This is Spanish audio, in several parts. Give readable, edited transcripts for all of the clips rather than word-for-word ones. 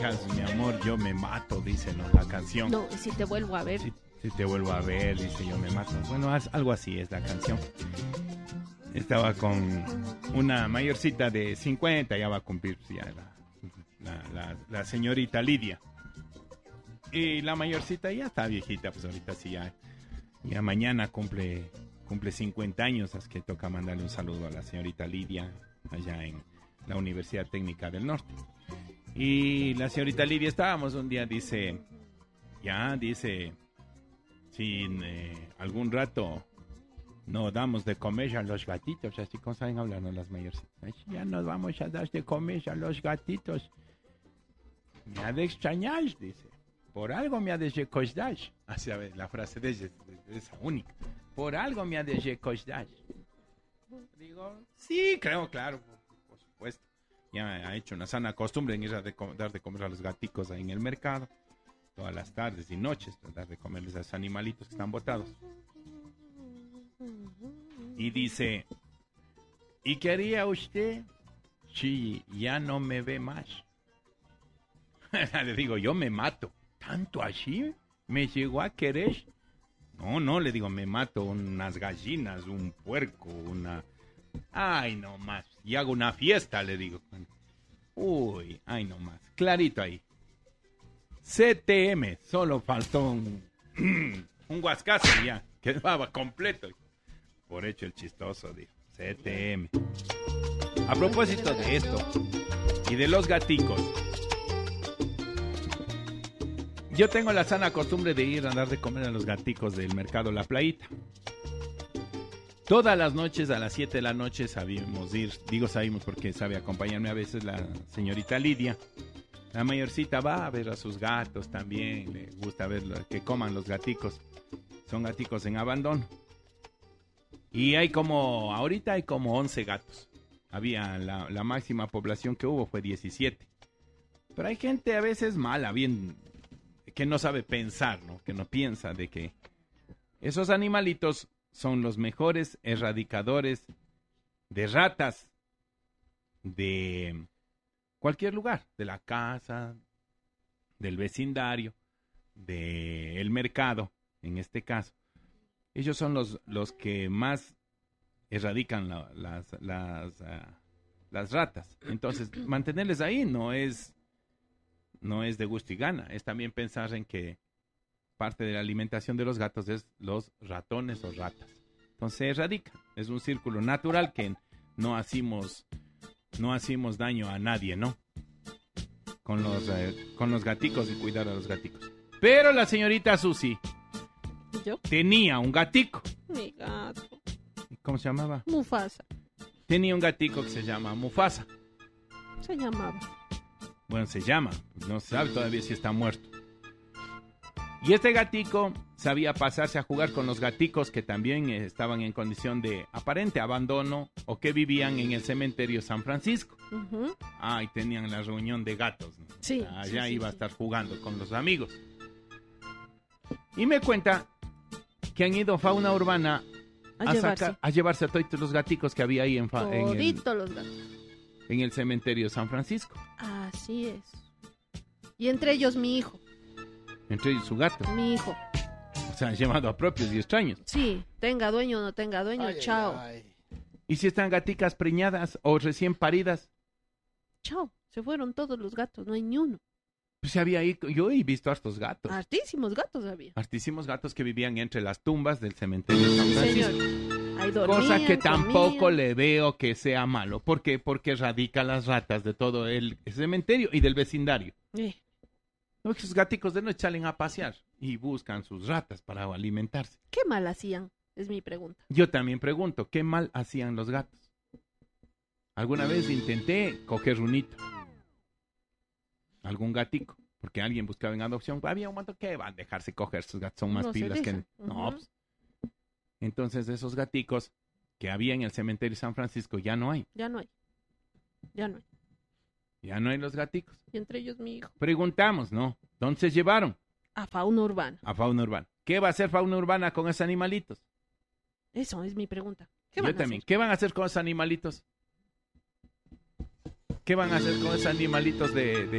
dejas, mi amor, yo me mato, dice, ¿no? La canción. No, si te vuelvo a ver. Si te vuelvo a ver, dice, yo me mato. Bueno, algo así es la canción. Estaba con una mayorcita de 50, ya va a cumplir ya la señorita Lidia. Y la mayorcita ya está viejita, pues ahorita sí ya mañana cumple 50 años, así que toca mandarle un saludo a la señorita Lidia, allá en la Universidad Técnica del Norte. Y la señorita Lidia, estábamos un día, dice, si algún rato no damos de comer a los gatitos, así como saben hablar, ¿no? Las mayorcitas. Ya nos vamos a dar de comer a los gatitos. Me ha de extrañar, dice. Por algo me ha de recordar. Así, a ver, la frase de ella es única. Por algo me ha de recordar. Digo, sí, creo, claro, por supuesto. Ya ha hecho una sana costumbre en ir a dar de comer a los gaticos ahí en el mercado. Todas las tardes y noches, dar de comerles a esos animalitos que están botados. Y dice, ¿y qué haría usted si ya no me ve más? Le digo, yo me mato. ¿Tanto así? ¿Me llegó a querer? No, le digo, me mato unas gallinas, un puerco, Ay, no más. Y hago una fiesta, le digo. Uy, ay, no más. Clarito ahí. CTM, solo faltó un guascazo ya. Quedaba completo. Por hecho el chistoso, dijo. CTM. A propósito de esto y de los gaticos, yo tengo la sana costumbre de ir a dar de comer a los gaticos del mercado La Playita. Todas las noches a las 7 de la noche sabíamos ir, sabíamos porque sabe acompañarme a veces la señorita Lidia. La mayorcita va a ver a sus gatos también, le gusta ver que coman los gaticos. Son gaticos en abandono. Y ahorita hay como 11 gatos. Había la máxima población que hubo fue 17. Pero hay gente a veces mala, bien, que no sabe pensar, ¿no? Que no piensa de que esos animalitos son los mejores erradicadores de ratas de cualquier lugar, de la casa, del vecindario, del mercado, en este caso. Ellos son los que más erradican las ratas. Entonces, mantenerles ahí no es de gusto y gana. Es también pensar en que parte de la alimentación de los gatos es los ratones o ratas. Entonces, erradica. Es un círculo natural que no hacemos daño a nadie, ¿no? Con los gaticos y cuidar a los gaticos. Pero la señorita Susi tenía un gatico. Mi gato. ¿Cómo se llamaba? Mufasa. Tenía un gatico que se llama Mufasa. Se llamaba. Bueno, se llama. No se sabe todavía si está muerto. Y este gatico sabía pasarse a jugar con los gaticos que también estaban en condición de aparente abandono o que vivían en el cementerio San Francisco. Uh-huh. Y tenían la reunión de gatos, ¿no? Sí. Allá iba a estar jugando con los amigos. Y me cuenta que han ido Fauna Urbana a llevarse a todos los gaticos que había ahí los gatos. En el cementerio San Francisco. Así es. Y entre ellos mi hijo. Entre ellos su gato. Mi hijo. O sea, han llevado a propios y extraños. Sí, tenga dueño o no tenga dueño, chao. ¿Y si están gaticas preñadas o recién paridas? Chao, se fueron todos los gatos, no hay ni uno. Pues había ahí, yo he visto hartos gatos. Hartísimos gatos había. Hartísimos gatos que vivían entre las tumbas del cementerio San Francisco. Señor. Ahí dormían, cosa que tampoco comían. le veo que sea malo. ¿Por qué? Porque erradica las ratas de todo el cementerio y del vecindario. No, esos gaticos de noche salen a pasear y buscan sus ratas para alimentarse. ¿Qué mal hacían? Es mi pregunta. Yo también pregunto, ¿qué mal hacían los gatos? Alguna vez intenté coger runito. Algún gatico, porque alguien buscaba en adopción. Había un montón que van a dejarse coger, sus gatos son más No pilas que... Uh-huh. No, pues. Entonces esos gaticos que había en el cementerio San Francisco ya no hay. Ya no hay. Ya no hay los gaticos. Y entre ellos mi hijo. Preguntamos, ¿no? ¿Dónde se llevaron? A Fauna Urbana. A Fauna Urbana. ¿Qué va a hacer Fauna Urbana con esos animalitos? Eso es mi pregunta. ¿Qué Yo van a también. hacer? ¿Qué van a hacer con esos animalitos? ¿Qué van a hacer con esos animalitos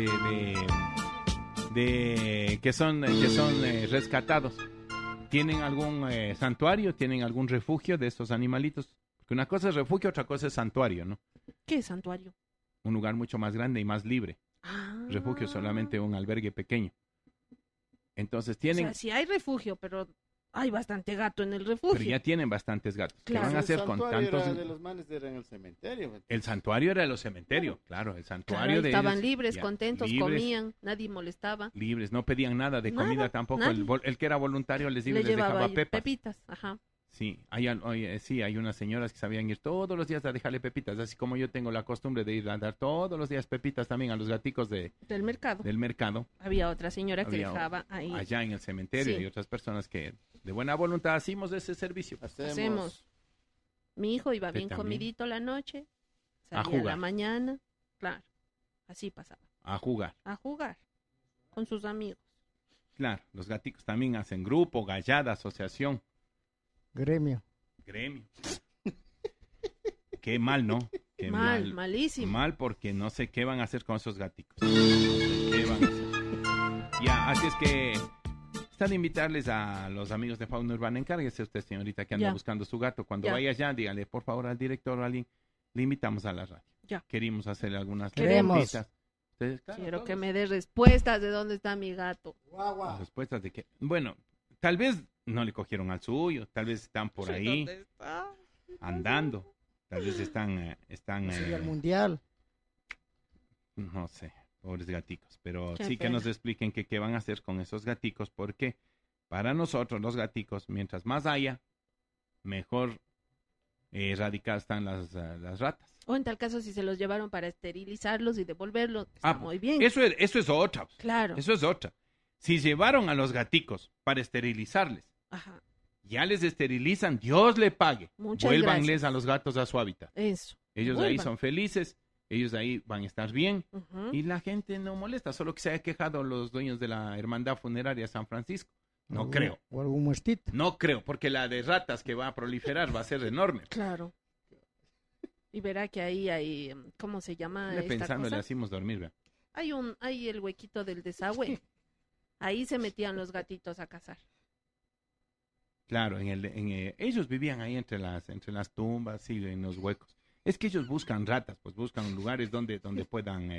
que son rescatados? ¿Tienen algún santuario? ¿Tienen algún refugio de estos animalitos? Porque una cosa es refugio, otra cosa es santuario, ¿no? ¿Qué santuario? Un lugar mucho más grande y más libre. Refugio es solamente un albergue pequeño. Entonces tienen... O sea, sí hay refugio, pero hay bastante gato en el refugio. Pero ya tienen bastantes gatos. Claro. ¿Qué van a hacer con tantos? Era de los manes era en el cementerio. El santuario era de los cementerios, claro. El santuario Claro, de estaban ellos, libres, ya, contentos, libres, comían, nadie molestaba. libres, no pedían nada de comida Nada, tampoco. nadie. El que era voluntario les Le dejaba llevaba pepas. pepitas, ajá. Sí, hay unas señoras que sabían ir todos los días a dejarle pepitas, así como yo tengo la costumbre de ir a dar todos los días pepitas también a los gaticos Del mercado. del mercado, Había otra señora que Había dejaba ahí. allá en el cementerio, Sí. y otras personas que de buena voluntad hacemos ese servicio. Hacemos. Mi hijo iba Usted bien también. comidito la noche, A salía a la jugar. mañana, claro, así pasaba, A jugar. a jugar con sus amigos. Claro, los gaticos también hacen grupo, gallada, asociación, Gremio. gremio. Qué mal, ¿no? Qué Malísimo. Mal porque no sé qué van a hacer con esos gaticos. No sé qué van a hacer. Ya, así es que están de invitarles a los amigos de Fauna Urbana. Encárguese usted, señorita, que anda Ya. buscando su gato. Cuando Ya. vaya allá, dígale, por favor, al director o a alguien, le invitamos a la radio. Ya. Queremos hacerle algunas Queremos. preguntitas. Ustedes, claro, Quiero todos. que me dé respuestas de dónde está mi gato. Guagua. Respuestas de que, bueno, tal vez no le cogieron al suyo, tal vez están por ahí ¿Dónde está? andando, tal vez están Sigue al mundial. no sé, pobres gaticos, pero Qué sí que pena. nos expliquen qué van a hacer con esos gaticos, porque para nosotros los gaticos, mientras más haya, mejor erradicadas están las ratas. O en tal caso, si se los llevaron para esterilizarlos y devolverlos, está muy bien. Eso es otra, Claro. eso es otra. Si llevaron a los gaticos para esterilizarles, Ajá. ya les esterilizan, Dios le pague. Muchas Vuélvanles gracias. a los gatos a su hábitat. Eso. Ellos ahí Vuelvan. son felices, ellos ahí van a estar bien Ujú. y la gente no molesta, solo que se haya quejado los dueños de la Hermandad Funeraria San Francisco. No O- creo, O algún muertito. no creo, porque la de ratas que va a proliferar va a ser enorme. Claro. Y verá que ahí hay, ¿cómo se llama Le esta pensando, le cosa? hacemos dormir, ¿ve? Hay el huequito del desagüe. Ahí se metían los gatitos a cazar. Claro, ellos vivían ahí entre las tumbas y en los huecos. Es que ellos buscan ratas, pues buscan lugares donde puedan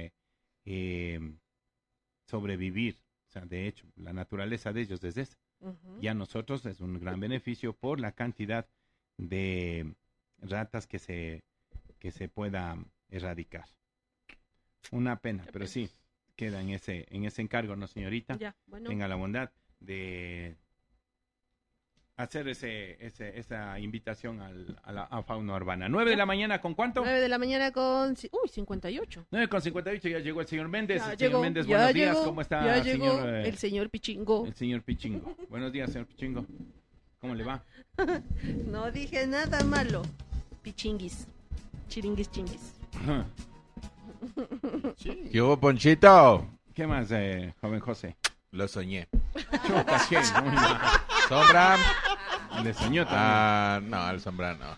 sobrevivir. O sea, de hecho, la naturaleza de ellos es esa. Ujú. Y a nosotros es un gran beneficio por la cantidad de ratas que se pueda erradicar. Una pena, Qué pero pena. sí, queda en ese encargo, ¿no, señorita? Ya, bueno. Tenga la bondad de hacer esa invitación a Fauna Urbana. 9 de la mañana, ¿con cuánto? 9 de la mañana con... Uy, 58. 9:58, ya llegó el señor Méndez. Ya El llegó, señor Méndez, ya buenos días, llegó, ¿cómo está, ya llegó señor? el señor Pichingo. El señor Pichingo. Buenos días, señor Pichingo. ¿Cómo le va? No dije nada malo. Pichinguis. Chiringuis chinguis. ¿Qué hubo, Ponchito? ¿Qué más, joven José? Lo soñé. Chuta, ¿qué? Muy mal. ¿Sombra? Le soñó también. No, el sombra no.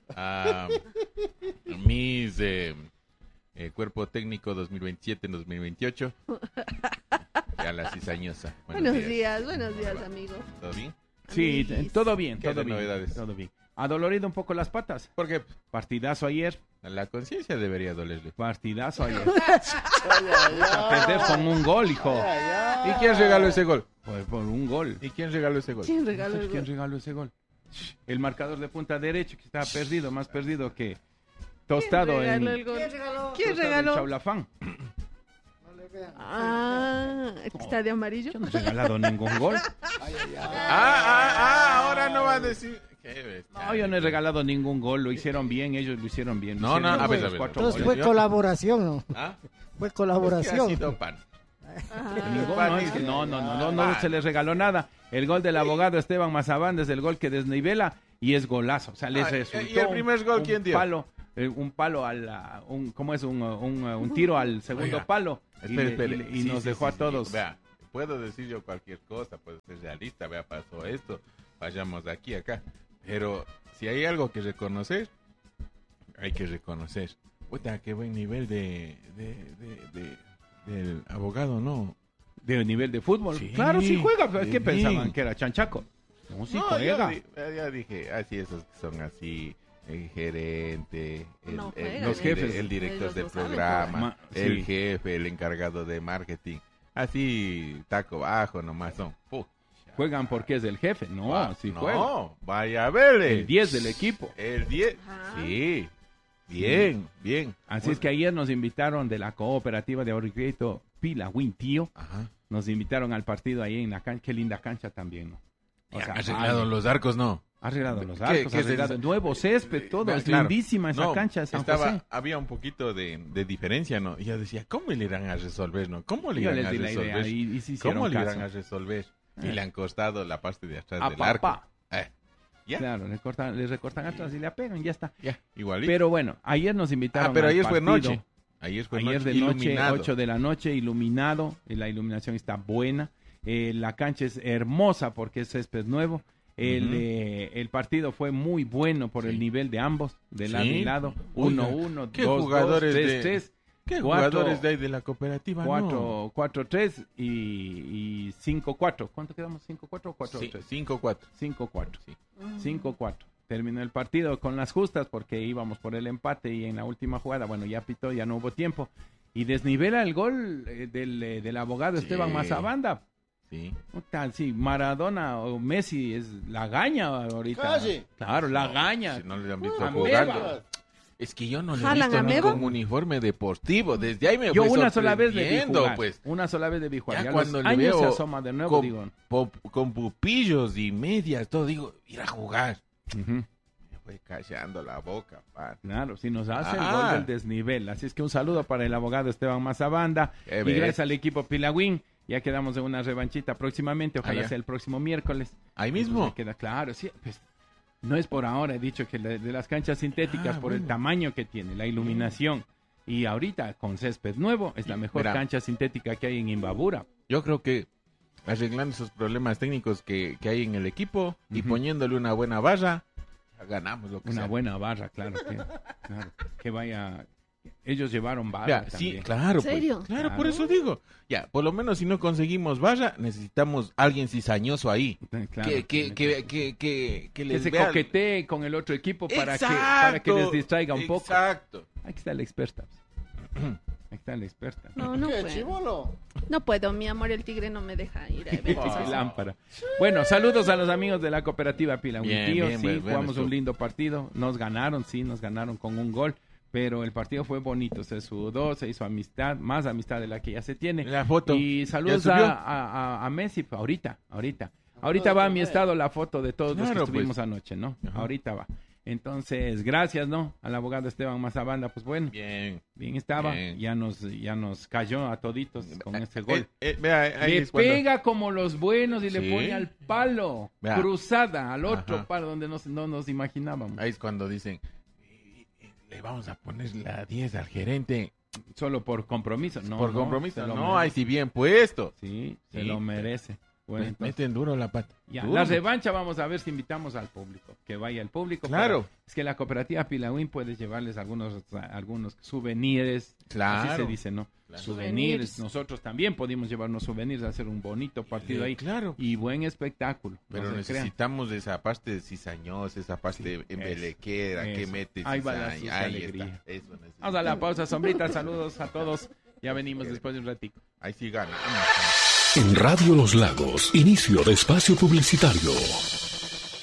Mis cuerpo técnico 2027-2028. Ya la cizañosa. Buenos días, amigos. ¿Todo bien? Sí, Amiguis. todo bien, ¿Qué todo de bien. novedades? Todo bien. ¿Adolorido un poco las patas? Porque Partidazo ayer. la conciencia debería dolerle. Partidazo ayer. A perder con un gol, hijo. ¿Y quién regaló ese gol? Por un gol. ¿Y quién regaló ese gol? ¿Quién regaló el ¿Quién gol? regaló ese gol? El marcador de punta derecho que estaba perdido, más perdido que tostado ¿Quién en regaló el gol? ¿Quién tostado en regaló? Chaulafán. No le vean. ¿El que está de amarillo? Yo no he regalado ningún gol. Ahora no va a decir. Qué bestia. No, yo no he regalado ningún gol. Lo hicieron bien, ellos lo hicieron bien. No, Hicieron no, a ver, los a ver. cuatro Entonces goles. fue colaboración, ¿no? ¿Ah? Fue Es que ha colaboración. sido pan. Ningún, no, es que no se les regaló nada. El gol del abogado Esteban Mazabán es el gol que desnivela y es golazo. O sea, les resultó ¿y el primer gol quién dio? Un palo ¿cómo es? Un tiro al segundo Oiga, palo Espere. y Sí, nos sí, dejó sí, a todos. sí. Vea, puedo decir yo cualquier cosa, puedo ser realista, vea, pasó esto, vayamos de aquí a acá. Pero si hay algo que reconocer, hay que reconocer. Puta, qué buen nivel del abogado, ¿no? De nivel de fútbol. Sí, Claro, sí juega. ¿Qué sí. pensaban? ¿Que era chanchaco? No, sí juega. Ya dije, así esos que son así, el gerente, No juegan, los jefes. el director ellos de lo saben programa, sí. el jefe, el encargado de marketing. Así, taco bajo nomás son. Juegan porque es el jefe. No, sí juega. No, vaya a verle. El 10 del equipo. El 10. Ajá. Sí. Bien, bien. Así es que ayer nos invitaron de la cooperativa de ahorro y crédito Pilagüín, tío. Ajá. Nos invitaron al partido ahí en la cancha. Qué linda cancha también, ¿no? O sea, Arreglado vale. los arcos, ¿no? Ha arreglado los ¿Qué- arcos, qué ha es arreglado eso? nuevo césped, todo. Es Claro. lindísima esa No, cancha de San José. había un poquito de diferencia, ¿no? Y yo decía, ¿cómo le irán a resolver, no? ¿Cómo le Yo irán les a di la idea resolver? y sí hicieron ¿Cómo le caso. irán a resolver? Y le han costado la parte de atrás A del papá. arco. Ya, Claro, les recortan atrás y le apegan, ya está. ya, igualito. Pero bueno, ayer nos invitaron pero al ayer fue partido. noche. Ayer fue Ayer noche, de noche, iluminado. 8 de la noche, iluminado. La iluminación está buena. La cancha es hermosa porque es césped nuevo. El partido fue muy bueno por el nivel de ambos, de lado y lado. Oiga, 1-1, ¿qué 2-2, jugadores 3-3. ¿Qué Cuatro- jugadores de ahí de la cooperativa? No. 4-3 y 5-4. ¿Cuánto quedamos? ¿5-4 o 4-3? 5-4. 5-4. Sí. 5-4. Terminó el partido con las justas porque íbamos por el empate y en la última jugada, bueno, ya pitó, ya no hubo tiempo. Y desnivela el gol del abogado Sí. Esteban Mazabanda. Sí. Tal, sí, Maradona o Messi es la gaña ahorita. Calle. Claro, la gaña. Si no le han visto Ameba. jugando. Es que yo no le he ¿Jalan visto a ni Meba? con uniforme deportivo. Desde ahí me Yo fue una sola vez le vi sorprendiendo, jugar. pues. Una sola vez le vi jugar. Ya Ya cuando los le años veo se asoma de nuevo, digo. con pupillos y medias, todo, digo, ir a jugar. Ujú. Me fue callando la boca, pan. Claro, si nos hace el Ah. gol del desnivel. Así es que un saludo para el abogado Esteban Mazabanda. Qué Y bestia. gracias al equipo Pilagüín. Ya quedamos en una revanchita próximamente. Ojalá ya. sea el próximo miércoles. Ahí Entonces, mismo. me queda claro, sí, pues, no es por ahora, he dicho que de las canchas sintéticas, por el bueno. tamaño que tiene, la iluminación. Y ahorita con césped nuevo, es la mejor Mira. cancha sintética que hay en Imbabura. Yo creo que arreglando esos problemas técnicos que hay en el equipo y Ujú. poniéndole una buena barra, ya ganamos lo que Una sea. buena barra, claro que vaya. Ellos llevaron barra Ya, sí, también. claro. ¿En serio? Pues, claro, Claro. por eso digo. Ya, por lo menos si no conseguimos barra, necesitamos alguien cizañoso ahí. Claro, Que que les se vea- coquetee con el otro equipo para que Exacto, les distraiga un poco. Exacto. Aquí está la experta. Aquí está la experta. No, no ¿Qué, puedo. chivolo? No puedo, mi amor, el tigre no me deja ir a eventos Qué así. lámpara. Bueno, saludos a los amigos de la cooperativa Pilagüín. Bien, Tío, bien, sí, bueno, jugamos estuvo. un lindo partido. Nos ganaron con un gol. Pero el partido fue bonito, se sudó, se hizo amistad, más amistad de la que ya se tiene. La foto. Y saludos ¿Ya subió? a Messi, ahorita va a mi estado la foto de todos los Claro, que estuvimos pues. anoche, ¿no? Ajá. Ahorita va. Entonces, gracias, ¿no? Al abogado Esteban Mazabanda, pues bueno, Bien. bien estaba, Bien. ya nos cayó a toditos con este gol. Vea, ahí Le es cuando- pega como los buenos y le Sí. pone al palo, Vea. cruzada, al otro Ajá. palo donde no nos imaginábamos. Ahí es cuando dicen, le vamos a poner la 10 al gerente Solo por compromiso, ¿no? por no, compromiso. se lo No, ahí merece. sí bien puesto. Sí, se Sí. lo merece. Bueno, entonces, Meten duro la pata. ya, Duro. la revancha vamos a ver si invitamos al público, que vaya el público. Claro. para- es que la cooperativa Pilagüín puede llevarles algunos souvenirs, Claro. así se dice, ¿no? Claro. Souvenirs. Souvenirs. Nosotros también podemos llevarnos souvenirs, hacer un bonito partido ahí. Claro. Y buen espectáculo. Pero no se crean. necesitamos esa parte cizañosa, esa parte Sí, embelequera que eso. mete Ahí va la cizaña. sucia Ahí alegría. está. Eso necesitamos. Vamos a la pausa, sombrita. Saludos a todos. Ya venimos después de un ratito. Ahí sí gana. En Radio Los Lagos, inicio de espacio publicitario.